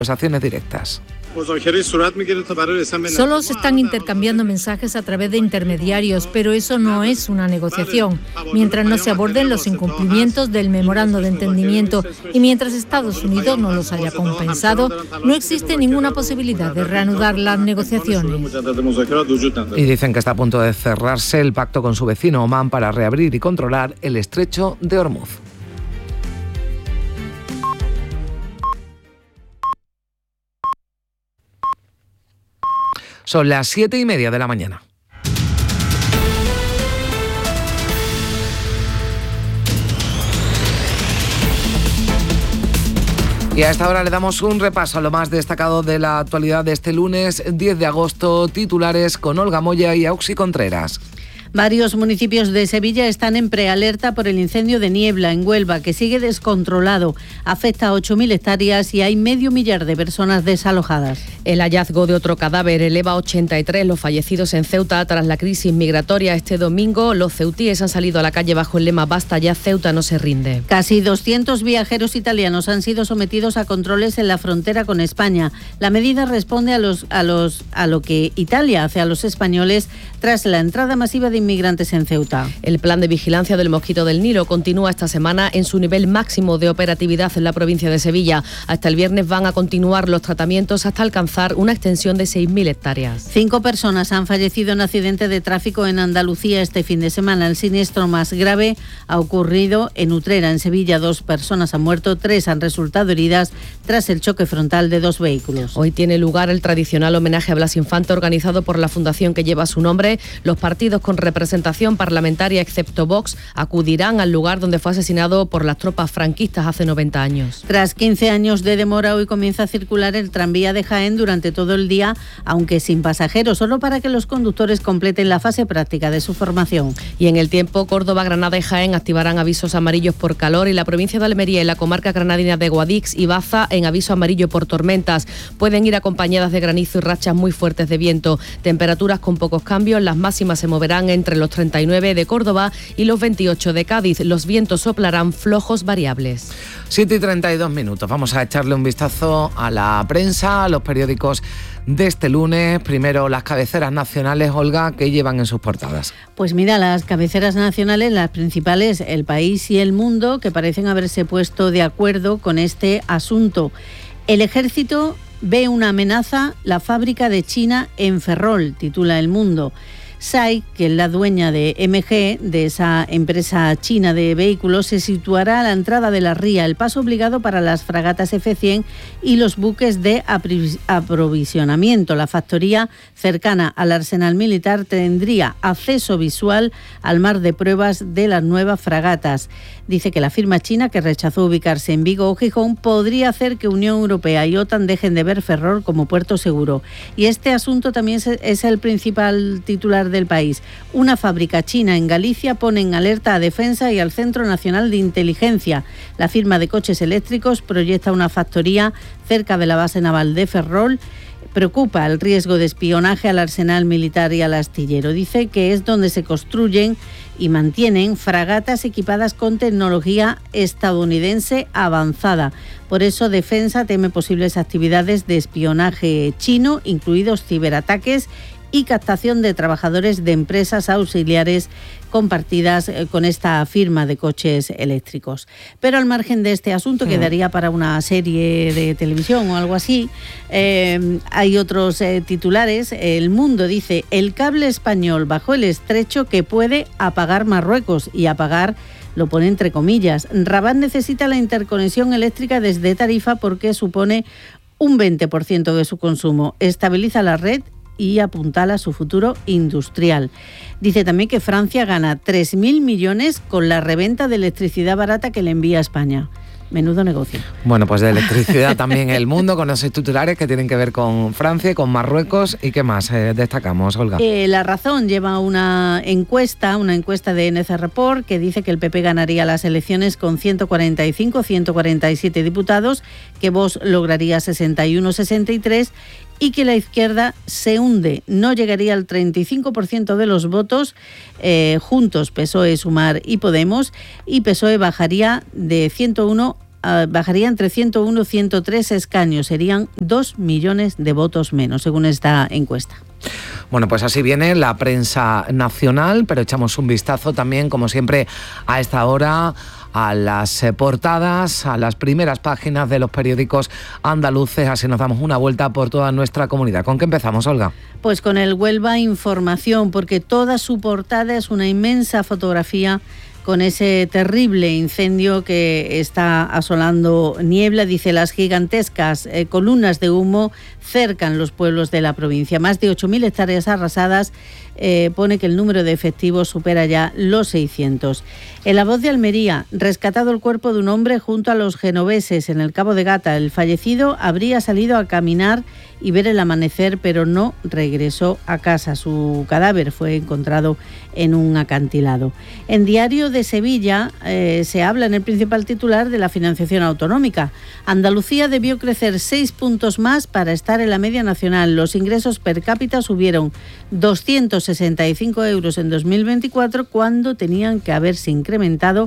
conversaciones directas. Solo se están intercambiando mensajes a través de intermediarios, pero eso no es una negociación. Mientras no se aborden los incumplimientos del memorándum de entendimiento y mientras Estados Unidos no los haya compensado, no existe ninguna posibilidad de reanudar las negociaciones. Y dicen que está a punto de cerrarse el pacto con su vecino Omán para reabrir y controlar el estrecho de Hormuz. Son las 7:30 de la mañana. Y a esta hora le damos un repaso a lo más destacado de la actualidad de este lunes 10 de agosto. Titulares con Olga Moya y Auxi Contreras. Varios municipios de Sevilla están en prealerta por el incendio de Niebla en Huelva, que sigue descontrolado. Afecta a 8.000 hectáreas y hay 500.000 de personas desalojadas. El hallazgo de otro cadáver eleva a 83 los fallecidos en Ceuta tras la crisis migratoria. Este domingo los ceutíes han salido a la calle bajo el lema "Basta ya, Ceuta no se rinde". Casi 200 viajeros italianos han sido sometidos a controles en la frontera con España. La medida responde a lo que Italia hace a los españoles tras la entrada masiva de inmigrantes en Ceuta. El plan de vigilancia del mosquito del Nilo continúa esta semana en su nivel máximo de operatividad en la provincia de Sevilla. Hasta el viernes van a continuar los tratamientos hasta alcanzar una extensión de 6.000 hectáreas. 5 personas han fallecido en accidente de tráfico en Andalucía este fin de semana. El siniestro más grave ha ocurrido en Utrera, en Sevilla. 2 personas han muerto, 3 han resultado heridas tras el choque frontal de 2 vehículos. Hoy tiene lugar el tradicional homenaje a Blas Infante organizado por la fundación que lleva su nombre. Los partidos con representación parlamentaria, excepto Vox, acudirán al lugar donde fue asesinado por las tropas franquistas hace 90 años. Tras 15 años de demora, hoy comienza a circular el tranvía de Jaén durante todo el día, aunque sin pasajeros, solo para que los conductores completen la fase práctica de su formación. Y en el tiempo, Córdoba, Granada y Jaén activarán avisos amarillos por calor y la provincia de Almería y la comarca granadina de Guadix y Baza en aviso amarillo por tormentas. Pueden ir acompañadas de granizo y rachas muy fuertes de viento. Temperaturas con pocos cambios, las máximas se moverán entre los 39 de Córdoba y los 28 de Cádiz. Los vientos soplarán flojos variables. 7:32. Vamos a echarle un vistazo a la prensa, a los periódicos de este lunes. Primero, las cabeceras nacionales, Olga, ¿qué llevan en sus portadas? Pues mira, las cabeceras nacionales, las principales, El País y El Mundo, que parecen haberse puesto de acuerdo con este asunto. El Ejército ve una amenaza, la fábrica de China en Ferrol, titula El Mundo. SAIC, que es la dueña de MG, de esa empresa china de vehículos, se situará a la entrada de la ría, el paso obligado para las fragatas F-100 y los buques de aprovisionamiento. La factoría cercana al arsenal militar tendría acceso visual al mar de pruebas de las nuevas fragatas. Dice que la firma china, que rechazó ubicarse en Vigo o Gijón, podría hacer que Unión Europea y OTAN dejen de ver Ferrol como puerto seguro. Y este asunto también es el principal titular del País. Una fábrica china en Galicia pone en alerta a Defensa y al Centro Nacional de Inteligencia. La firma de coches eléctricos proyecta una factoría cerca de la base naval de Ferrol. Preocupa el riesgo de espionaje al arsenal militar y al astillero. Dice que es donde se construyen y mantienen fragatas equipadas con tecnología estadounidense avanzada. Por eso Defensa teme posibles actividades de espionaje chino, incluidos ciberataques y captación de trabajadores de empresas auxiliares compartidas con esta firma de coches eléctricos. Pero al margen de este asunto, que daría para una serie de televisión o algo así, hay otros titulares. El Mundo dice: el cable español bajo el estrecho que puede apagar Marruecos, y apagar lo pone entre comillas. Rabat necesita la interconexión eléctrica desde Tarifa porque supone un 20% de su consumo. Estabiliza la red y apuntala su futuro industrial. Dice también que Francia gana 3.000 millones con la reventa de electricidad barata que le envía a España. Menudo negocio. Bueno, pues de electricidad también El Mundo, con esos titulares que tienen que ver con Francia y con Marruecos. ¿Y qué más destacamos, Olga? La Razón lleva una encuesta de NC Report, que dice que el PP ganaría las elecciones con 145-147 diputados, que Vox lograría 61-63 y que la izquierda se hunde. No llegaría al 35% de los votos. Juntos, PSOE, Sumar y Podemos, y PSOE bajaría de 101 bajaría entre 101 y 103 escaños. Serían 2 millones de votos menos, según esta encuesta. Bueno, pues así viene la prensa nacional, pero echamos un vistazo también, como siempre, a esta hora a las portadas, a las primeras páginas de los periódicos andaluces, así nos damos una vuelta por toda nuestra comunidad. ¿Con qué empezamos, Olga? Pues con el Huelva Información, porque toda su portada es una inmensa fotografía con ese terrible incendio que está asolando Niebla. Dice, las gigantescas columnas de humo cercan los pueblos de la provincia. Más de 8.000 hectáreas arrasadas. Pone que el número de efectivos supera ya los 600. En La Voz de Almería, rescatado el cuerpo de un hombre junto a los genoveses en el Cabo de Gata. El fallecido habría salido a caminar y ver el amanecer, pero no regresó a casa. Su cadáver fue encontrado en un acantilado. En Diario de Sevilla se habla en el principal titular de la financiación autonómica. Andalucía debió crecer 6 puntos más para estar en la media nacional. Los ingresos per cápita subieron 265 euros en 2024 cuando tenían que haberse incrementado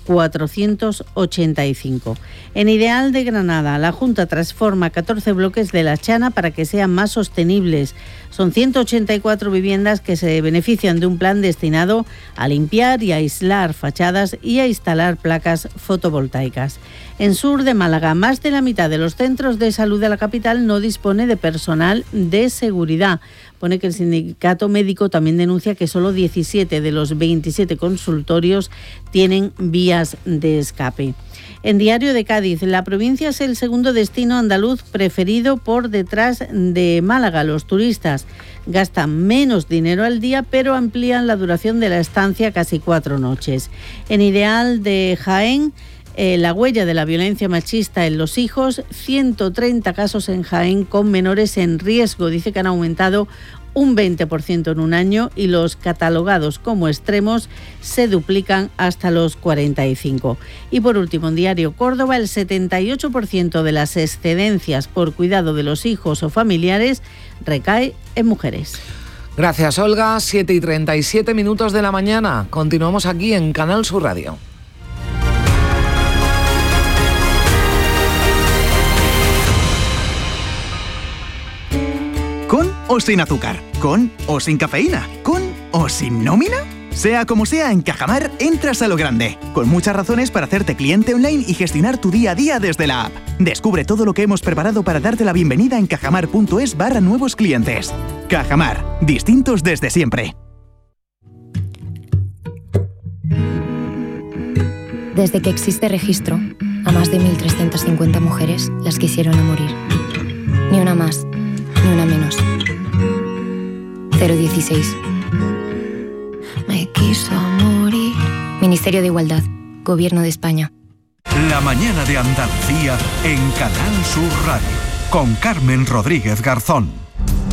485. En Ideal de Granada, la Junta transforma 14 bloques de La Chana para que sean más sostenibles. Son 184 viviendas que se benefician de un plan destinado a limpiar y aislar fachadas y a instalar placas fotovoltaicas. En Sur de Málaga, más de la mitad de los centros de salud de la capital no dispone de personal de seguridad. Pone que el sindicato médico también denuncia que solo 17 de los 27 consultorios tienen vías de escape. En Diario de Cádiz, la provincia es el segundo destino andaluz preferido por detrás de Málaga. Los turistas gastan menos dinero al día, pero amplían la duración de la estancia casi 4 noches. En Ideal de Jaén, la huella de la violencia machista en los hijos, 130 casos en Jaén con menores en riesgo. Dice que han aumentado un 20% en un año y los catalogados como extremos se duplican hasta los 45. Y por último, en Diario Córdoba, el 78% de las excedencias por cuidado de los hijos o familiares recae en mujeres. Gracias, Olga. 7:37 de la mañana. Continuamos aquí en Canal Sur Radio. ¿Con o sin azúcar? ¿Con o sin cafeína? ¿Con o sin nómina? Sea como sea, en Cajamar entras a lo grande, con muchas razones para hacerte cliente online y gestionar tu día a día desde la app. Descubre todo lo que hemos preparado para darte la bienvenida en cajamar.es/nuevos clientes. Cajamar, distintos desde siempre. Desde que existe registro, a más de 1.350 mujeres las quisieron a morir. Ni una más, ni una menos. 016. Me quiso morir. Ministerio de Igualdad, Gobierno de España. La mañana de Andalucía en Canal Sur Radio, con Carmen Rodríguez Garzón.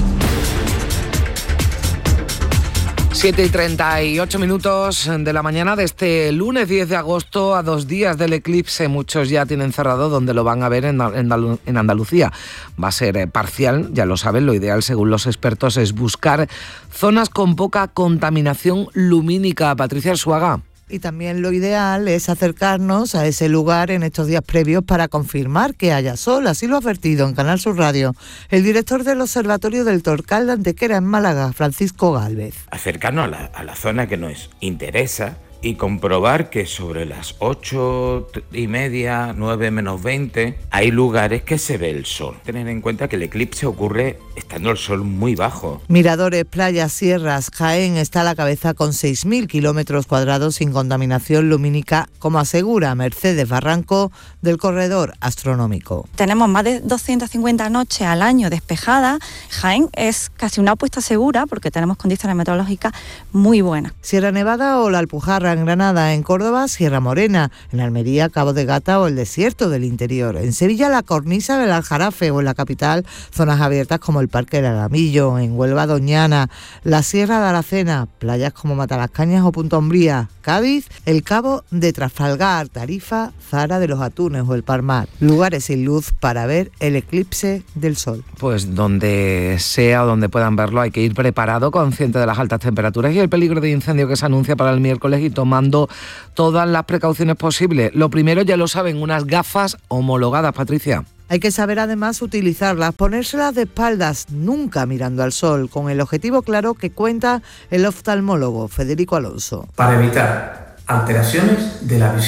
7:38 de la mañana de este lunes 10 de agosto, a 2 días del eclipse. Muchos ya tienen cerrado donde lo van a ver en Andalucía. Va a ser parcial, ya lo saben. Lo ideal, según los expertos, es buscar zonas con poca contaminación lumínica. Patricia Arzuaga. Y también lo ideal es acercarnos a ese lugar en estos días previos para confirmar que haya sol. Así lo ha advertido en Canal Sur Radio el director del Observatorio del Torcal de Antequera en Málaga, Francisco Gálvez. Acercarnos a la zona que nos interesa y comprobar que sobre las 8:30, 9 menos 20, hay lugares que se ve el sol. Tener en cuenta que el eclipse ocurre estando el sol muy bajo. Miradores, playas, sierras, Jaén está a la cabeza con 6.000 kilómetros cuadrados sin contaminación lumínica, como asegura Mercedes Barranco del Corredor Astronómico. Tenemos más de 250 noches al año despejadas. Jaén es casi una apuesta segura porque tenemos condiciones meteorológicas muy buenas. Sierra Nevada o la Alpujarra en Granada, en Córdoba, Sierra Morena, en Almería, Cabo de Gata o el desierto del interior. En Sevilla, la cornisa del Aljarafe o en la capital, zonas abiertas como el Parque del Alamillo, en Huelva, Doñana, la Sierra de Aracena, playas como Matalascañas o Punta Umbría, Cádiz, el Cabo de Trafalgar, Tarifa, Zara de los Atunes o el Palmar. Lugares sin luz para ver el eclipse del sol. Pues donde sea o donde puedan verlo hay que ir preparado, consciente de las altas temperaturas y el peligro de incendio que se anuncia para el miércoles y tomando todas las precauciones posibles. Lo primero, ya lo saben, unas gafas homologadas, Patricia. Hay que saber además utilizarlas, ponérselas de espaldas, nunca mirando al sol, con el objetivo claro que cuenta el oftalmólogo Federico Alonso. Para evitar alteraciones de la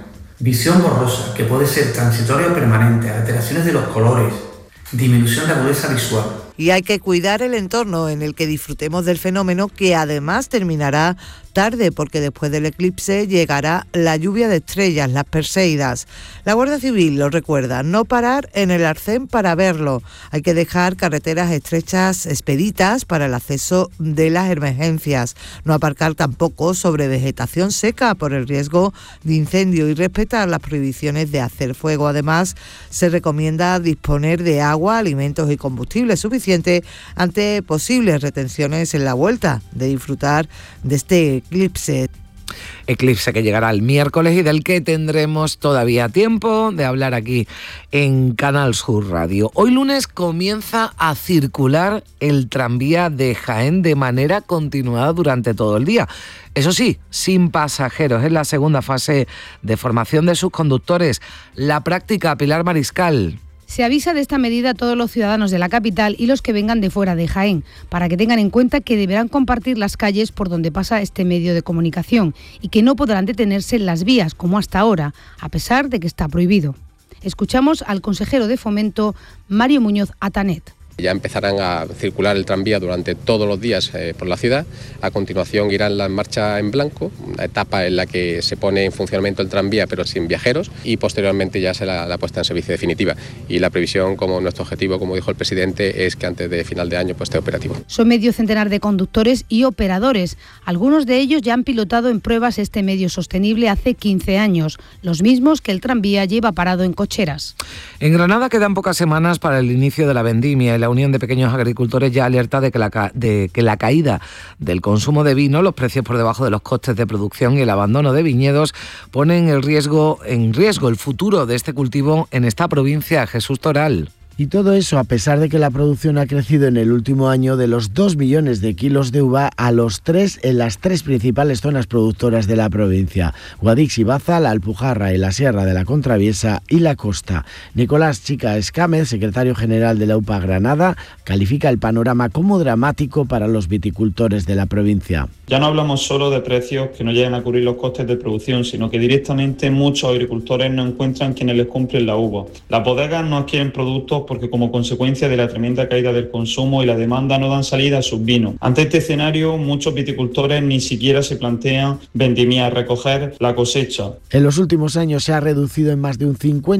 visión borrosa, que puede ser transitoria o permanente, alteraciones de los colores, disminución de agudeza visual. Y hay que cuidar el entorno en el que disfrutemos del fenómeno, que además terminará tarde, porque después del eclipse llegará la lluvia de estrellas, las Perseidas. La Guardia Civil lo recuerda, no parar en el arcén para verlo. Hay que dejar carreteras estrechas expeditas para el acceso de las emergencias. No aparcar tampoco sobre vegetación seca por el riesgo de incendio y respetar las prohibiciones de hacer fuego. Además, se recomienda disponer de agua, alimentos y combustible suficiente ante posibles retenciones en la vuelta de disfrutar de este eclipse. Eclipse que llegará el miércoles y del que tendremos todavía tiempo de hablar aquí en Canal Sur Radio. Hoy lunes comienza a circular el tranvía de Jaén de manera continuada durante todo el día. Eso sí, sin pasajeros. Es la segunda fase de formación de sus conductores. La práctica, Pilar Mariscal. Se avisa de esta medida a todos los ciudadanos de la capital y los que vengan de fuera de Jaén, para que tengan en cuenta que deberán compartir las calles por donde pasa este medio de comunicación y que no podrán detenerse en las vías, como hasta ahora, a pesar de que está prohibido. Escuchamos al consejero de Fomento, Mario Muñoz Atanet. Ya empezarán a circular el tranvía durante todos los días por la ciudad. A continuación irán las marchas en blanco, una etapa en la que se pone en funcionamiento el tranvía pero sin viajeros, y posteriormente ya será la puesta en servicio definitiva. Y la previsión, como nuestro objetivo, como dijo el presidente, es que antes de final de año esté operativo. Son medio centenar de conductores y operadores. Algunos de ellos ya han pilotado en pruebas este medio sostenible hace 15 años, los mismos que el tranvía lleva parado en cocheras. En Granada quedan pocas semanas para el inicio de la vendimia y la Unión de Pequeños Agricultores ya alerta de que la caída del consumo de vino, los precios por debajo de los costes de producción y el abandono de viñedos ponen en riesgo el futuro de este cultivo en esta provincia. Jesús Toral. Y todo eso a pesar de que la producción ha crecido en el último año de los 2 millones de kilos de uva a los 3 en las 3 principales zonas productoras de la provincia: Guadix y Baza, la Alpujarra y la Sierra de la Contraviesa y la Costa. Nicolás Chica Escámez, secretario general de la UPA Granada, califica el panorama como dramático para los viticultores de la provincia. Ya no hablamos solo de precios que no llegan a cubrir los costes de producción, sino que directamente muchos agricultores no encuentran quienes les compren la uva. Las bodegas no adquieren productos porque como consecuencia de la tremenda caída del consumo y la demanda no dan salida a sus vinos. Ante este escenario, muchos viticultores ni siquiera se plantean vendimiar, recoger la cosecha. En los últimos años se ha reducido en más de un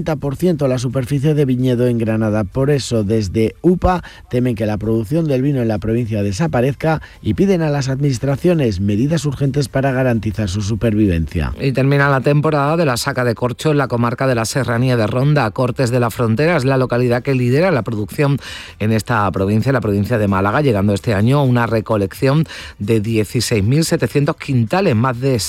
50% la superficie de viñedo en Granada. Por eso, desde UPA temen que la producción del vino en la provincia desaparezca y piden a las administraciones medidas urgentes para garantizar su supervivencia. Y termina la temporada de la saca de corcho en la comarca de la Serranía de Ronda. Cortes de la Frontera es la localidad que lidera la producción en esta provincia, la provincia de Málaga, llegando este año a una recolección de 16.700 quintales, más de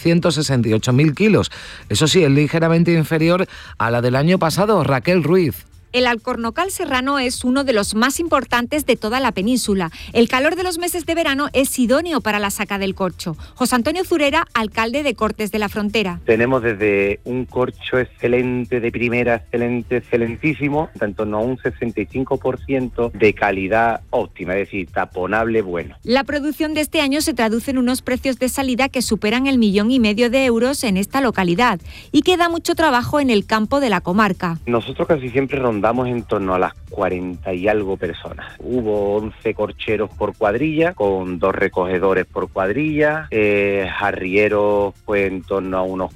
768.000 kilos. Eso sí, es ligeramente inferior a la del año pasado. Raquel Ruiz. El alcornocal serrano es uno de los más importantes de toda la península. El calor de los meses de verano es idóneo para la saca del corcho. José Antonio Zurera, alcalde de Cortes de la Frontera. Tenemos desde un corcho excelente, de primera, excelente, excelentísimo, en torno a un 65% de calidad óptima, es decir, taponable bueno. La producción de este año se traduce en unos precios de salida que superan el 1,5 millones de euros en esta localidad y queda mucho trabajo en el campo de la comarca. Nosotros casi siempre rondamos en torno a las 40 y algo personas. Hubo 11 corcheros por cuadrilla, con 2 recogedores por cuadrilla, arrieros pues en torno a unos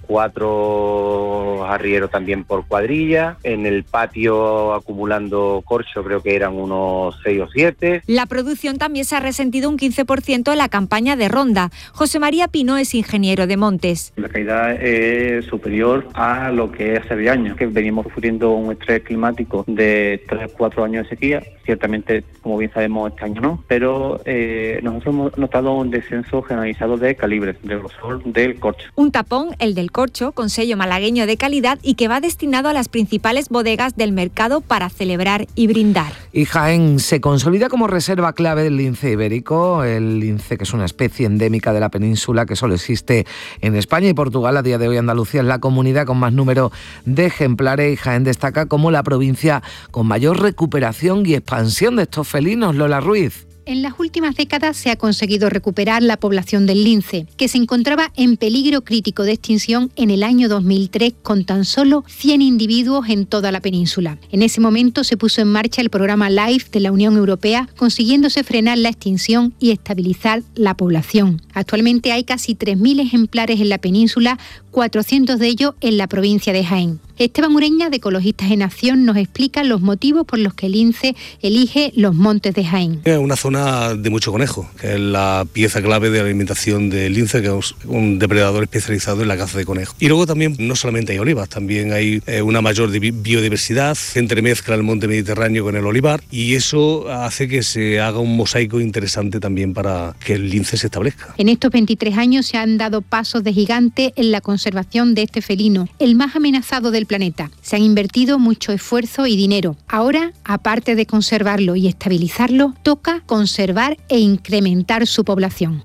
4 arrieros también por cuadrilla, en el patio acumulando corcho creo que eran unos 6 o 7. La producción también se ha resentido un 15% en la campaña de Ronda. José María Pino es ingeniero de montes. La caída es superior a lo que hace 10 años, que venimos sufriendo un estrés climático pronóstico de 3-4 años de sequía. Ciertamente, como bien sabemos, este año no, pero nosotros hemos notado un descenso generalizado de calibres, de grosor del corcho. Un tapón, el del corcho, con sello malagueño de calidad y que va destinado a las principales bodegas del mercado para celebrar y brindar. Y Jaén se consolida como reserva clave del lince ibérico, el lince que es una especie endémica de la península que solo existe en España y Portugal. A día de hoy Andalucía es la comunidad con más número de ejemplares y Jaén destaca como la provincia con mayor recuperación y expansión de estos felinos. Lola Ruiz. En las últimas décadas se ha conseguido recuperar la población del lince, que se encontraba en peligro crítico de extinción en el año 2003 con tan solo 100 individuos en toda la península. En ese momento se puso en marcha el programa LIFE de la Unión Europea, consiguiéndose frenar la extinción y estabilizar la población. Actualmente hay casi 3.000 ejemplares en la península, 400 de ellos en la provincia de Jaén. Esteban Ureña, de Ecologistas en Acción, nos explica los motivos por los que el lince elige los montes de Jaén. Es una zona de mucho conejo, que es la pieza clave de la alimentación del lince, que es un depredador especializado en la caza de conejos. Y luego también no solamente hay olivas, también hay una mayor biodiversidad, se entremezcla el monte Mediterráneo con el olivar y eso hace que se haga un mosaico interesante también para que el lince se establezca. En estos 23 años se han dado pasos de gigante en la conservación de este felino, el más amenazado del planeta. Se han invertido mucho esfuerzo y dinero. Ahora, aparte de conservarlo y estabilizarlo, toca conservar e incrementar su población.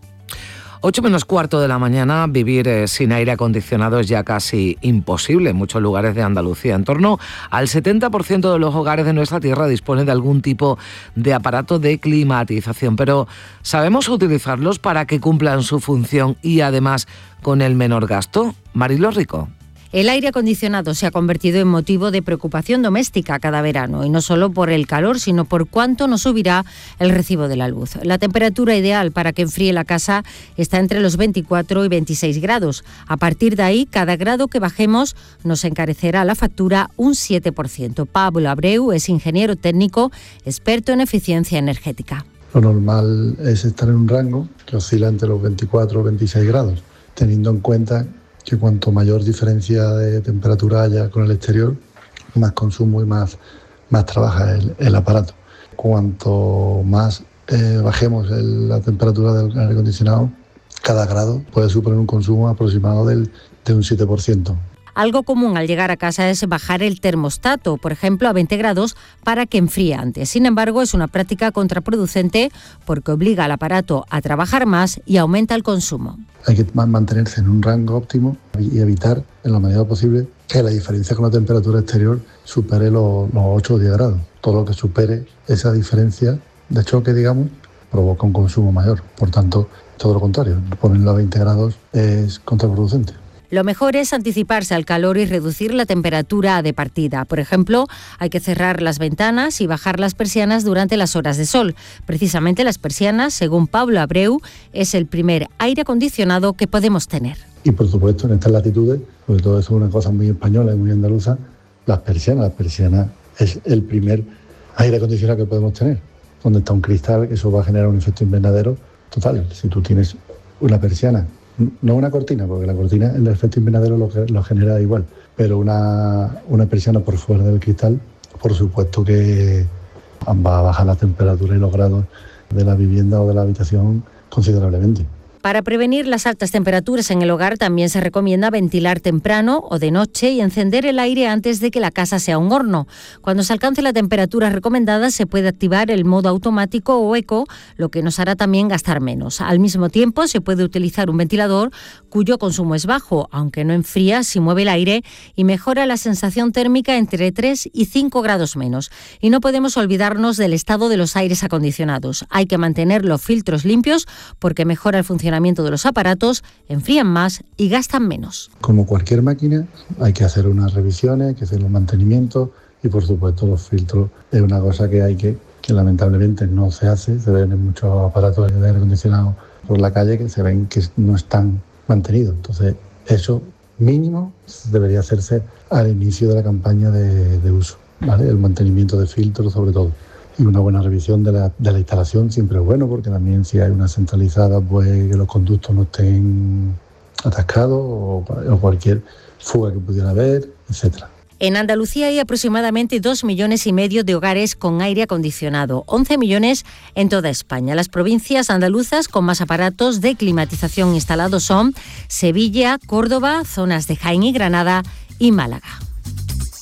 8 menos cuarto de la mañana, vivir sin aire acondicionado es ya casi imposible en muchos lugares de Andalucía. En torno al 70% de los hogares de nuestra tierra dispone de algún tipo de aparato de climatización, pero ¿sabemos utilizarlos para que cumplan su función y además con el menor gasto? Marilo Rico. El aire acondicionado se ha convertido en motivo de preocupación doméstica cada verano, y no solo por el calor, sino por cuánto nos subirá el recibo de la luz. La temperatura ideal para que enfríe la casa está entre los 24 y 26 grados. A partir de ahí, cada grado que bajemos nos encarecerá la factura un 7%. Pablo Abreu es ingeniero técnico, experto en eficiencia energética. Lo normal es estar en un rango que oscila entre los 24 o 26 grados, teniendo en cuenta que cuanto mayor diferencia de temperatura haya con el exterior, más consumo y más trabaja el aparato. Cuanto más bajemos la temperatura del aire acondicionado, cada grado puede suponer un consumo aproximado de un 7%. Algo común al llegar a casa es bajar el termostato, por ejemplo, a 20 grados para que enfríe antes. Sin embargo, es una práctica contraproducente porque obliga al aparato a trabajar más y aumenta el consumo. Hay que mantenerse en un rango óptimo y evitar, en la medida posible, que la diferencia con la temperatura exterior supere los 8 o 10 grados. Todo lo que supere esa diferencia de choque, digamos, provoca un consumo mayor. Por tanto, todo lo contrario, ponerlo a 20 grados es contraproducente. Lo mejor es anticiparse al calor y reducir la temperatura de partida. Por ejemplo, hay que cerrar las ventanas y bajar las persianas durante las horas de sol. Precisamente las persianas, según Pablo Abreu, es el primer aire acondicionado que podemos tener. Y por supuesto, en estas latitudes, sobre todo eso es una cosa muy española y muy andaluza, las persianas. La persiana es el primer aire acondicionado que podemos tener. Donde está un cristal, eso va a generar un efecto invernadero total. Si tú tienes una persiana, no una cortina, porque la cortina, el efecto invernadero lo genera igual, pero una persiana por fuera del cristal, por supuesto que va a bajar la temperatura y los grados de la vivienda o de la habitación considerablemente. Para prevenir las altas temperaturas en el hogar también se recomienda ventilar temprano o de noche y encender el aire antes de que la casa sea un horno. Cuando se alcance la temperatura recomendada se puede activar el modo automático o eco, lo que nos hará también gastar menos. Al mismo tiempo se puede utilizar un ventilador cuyo consumo es bajo, aunque no enfría si mueve el aire y mejora la sensación térmica entre 3 y 5 grados menos. Y no podemos olvidarnos del estado de los aires acondicionados. Hay que mantener los filtros limpios porque mejora el funcionamiento de los aparatos, enfrían más y gastan menos. Como cualquier máquina, hay que hacer unas revisiones, hay que hacer los mantenimientos y por supuesto los filtros es una cosa que lamentablemente no se hace. Se ven en muchos aparatos de aire acondicionado por la calle que se ven que no están mantenidos. Entonces eso mínimo debería hacerse al inicio de la campaña de uso, ¿vale? El mantenimiento de filtros sobre todo. Y una buena revisión de la instalación siempre es bueno, porque también si hay una centralizada, pues que los conductos no estén atascados o cualquier fuga que pudiera haber, etcétera. En Andalucía hay aproximadamente 2,5 millones de hogares con aire acondicionado, 11 millones en toda España. Las provincias andaluzas con más aparatos de climatización instalados son Sevilla, Córdoba, zonas de Jaén y Granada y Málaga.